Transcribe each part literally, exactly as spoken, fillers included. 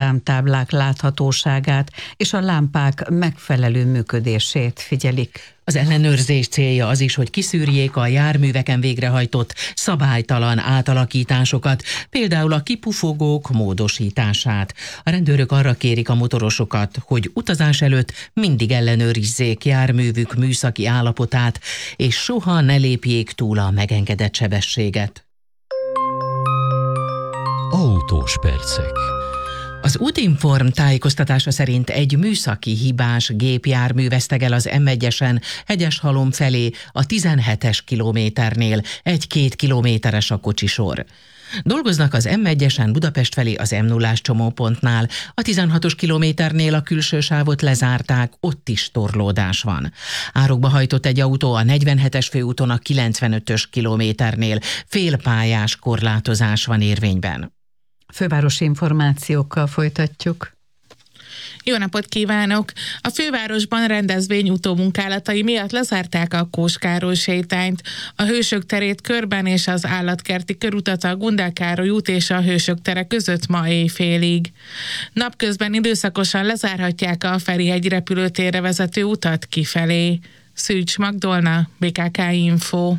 reklámtáblák láthatóságát és a lámpák megfelelő működését figyelik. Az ellenőrzés célja az is, hogy kiszűrjék a járműveken végrehajtott szabálytalan átalakításokat, például a kipufogók módosítását. A rendőrök arra kérik a motorosokat, hogy utazás előtt mindig ellenőrizzék járművük műszaki állapotát, és soha ne lépjék túl a megengedett sebességet. Autós percek. Az Útinform tájékoztatása szerint egy műszaki hibás gépjármű vesztegel az em egyesen Hegyeshalom felé a tizenhetes kilométernél, egy-két kilométeres a kocsisor. Dolgoznak az em egyesen Budapest felé az em nullás csomópontnál, a tizenhatos kilométernél a külső sávot lezárták, ott is torlódás van. Árokba hajtott egy autó a negyvenhetes főúton a kilencvenötös kilométernél, félpályás korlátozás van érvényben. Fővárosi információkkal folytatjuk. Jó napot kívánok! A fővárosban rendezvény utómunkálatai miatt lezárták a Kós Károly sétányt. A Hősök terét körben és az állatkerti körutat a Gundel Károly út és a Hősök tere között ma éjfélig. Napközben időszakosan lezárhatják a Ferihegy repülőtérre vezető utat kifelé. Szűcs Magdolna, bé ká ká Info.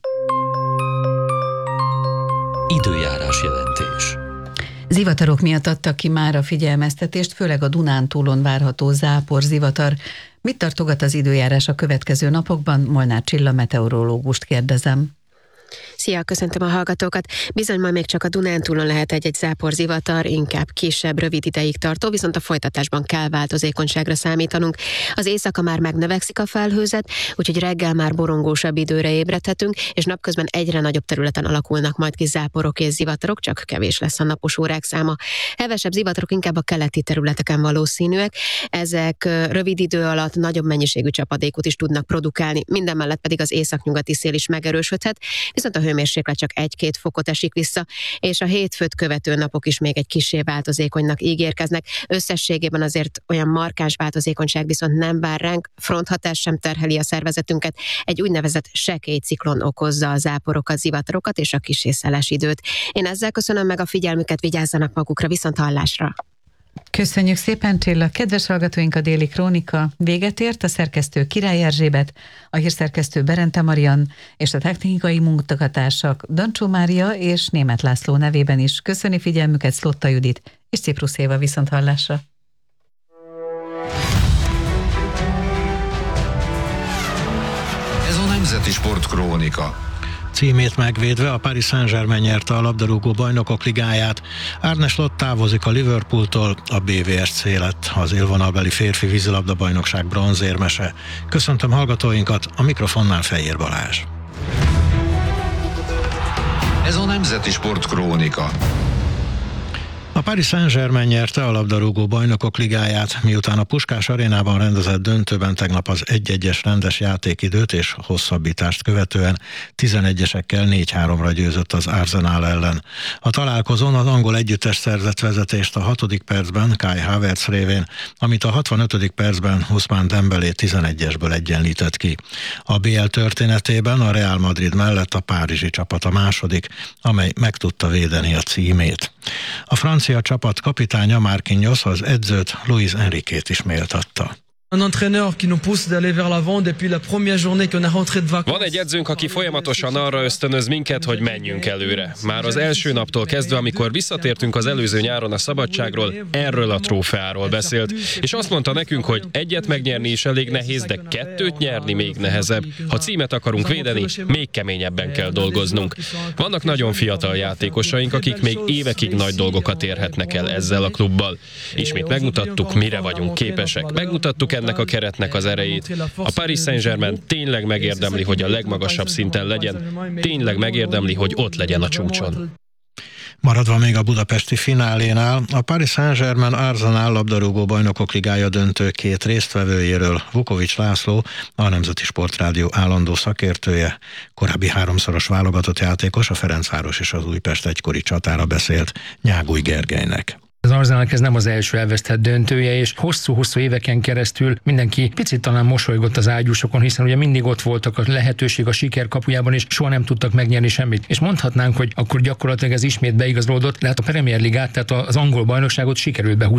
Időjárás jelentés. Zivatarok miatt adtak ki már a figyelmeztetést, főleg a Dunántúlon várható zápor zivatar. Mit tartogat az időjárás a következő napokban? Molnár Csilla meteorológust kérdezem. Szia, köszöntöm a hallgatókat. Bizony ma még csak a Dunántúlon lehet egy-egy záporzivatar, inkább kisebb, rövid ideig tartó, viszont a folytatásban kell változékonyságra számítanunk. Az éjszaka már megnövekszik a felhőzet, úgyhogy reggel már borongósabb időre ébredhetünk, és napközben egyre nagyobb területen alakulnak majd ki záporok és zivatarok, csak kevés lesz a napos órák száma. Hevesebb zivatarok inkább a keleti területeken valószínűek. Ezek rövid idő alatt nagyobb mennyiségű csapadékot is tudnak produkálni, mindemellett pedig az északnyugati szél is megerősödhet, viszont a hőmérséklet csak egy-két fokot esik vissza, és a hétfőt követő napok is még egy kissé változékonynak ígérkeznek. Összességében azért olyan markáns változékonyság viszont nem vár ránk, fronthatás sem terheli a szervezetünket, egy úgynevezett sekélyciklon okozza a záporokat, zivatarokat és a kissé szeles időt. Én ezzel köszönöm meg a figyelmüket, vigyázzanak magukra, viszont hallásra! Köszönjük szépen, Csilla! Kedves hallgatóink, a Déli Krónika véget ért, a szerkesztő Király Erzsébet, a hírszerkesztő Berente Marian és a technikai munkatársak Dancsó Mária és Németh László nevében is köszöni figyelmüket Szlotta Judit és Ciprusz Éva, viszont hallásra. Ez a Nemzeti Sport Krónika. Címét megvédve a Paris Saint-Germain nyerte a labdarúgó bajnokok ligáját. Arne Slot távozik a Liverpooltól, a bé vé es cé lett az élvonalbeli férfi vízilabda bajnokság bronzérmese. Köszöntöm hallgatóinkat, a mikrofonnál Fejér Balázs. Ez a Nemzeti Sport Krónika. A Paris Saint-Germain nyerte a labdarúgó bajnokok ligáját, miután a Puskás arénában rendezett döntőben tegnap az egy-egyes rendes játékidőt és hosszabbítást követően tizenegyesekkel négy-háromra győzött az Arsenal ellen. A találkozón az angol együttes szerzett vezetést a hatodik percben Kai Havertz révén, amit a hatvanötödik percben Ousmane Dembélé tizenegyesből egyenlített ki. A bé el történetében a Real Madrid mellett a párizsi csapat a második, amely meg tudta védeni a címét. A francia csapat kapitánya Marquinhos az edzőt, Luis Enriquét is méltatta. Van egy edzőnk, aki folyamatosan arra ösztönöz minket, hogy menjünk előre. Már az első naptól kezdve, amikor visszatértünk az előző nyáron a szabadságról, erről a trófeáról beszélt, és azt mondta nekünk, hogy egyet megnyerni is elég nehéz, de kettőt nyerni még nehezebb. Ha címet akarunk védeni, még keményebben kell dolgoznunk. Vannak nagyon fiatal játékosaink, akik még évekig nagy dolgokat érhetnek el ezzel a klubbal. Ismét megmutattuk, mire vagyunk képesek. Megmutattuk ennek a keretnek az erejét. A Paris Saint-Germain tényleg megérdemli, hogy a legmagasabb szinten legyen, tényleg megérdemli, hogy ott legyen a csúcson. Maradva még a budapesti finálénál, a Paris Saint-Germain Arsenal labdarúgó bajnokok ligája döntő két résztvevőjéről Vukovics László, a Nemzeti Sportrádió állandó szakértője, korábbi háromszoros válogatott játékos, a Ferencváros és az Újpest egykori csatára beszélt Nyáguly Gergelynek. Az Arsenalnak ez nem az első elvesztett döntője, és hosszú-hosszú éveken keresztül mindenki picit talán mosolygott az ágyúsokon, hiszen ugye mindig ott voltak a lehetőség a siker kapujában, és soha nem tudtak megnyerni semmit. És mondhatnánk, hogy akkor gyakorlatilag ez ismét beigazolódott, de hát a Premier Ligát, tehát az angol bajnokságot sikerült behúzni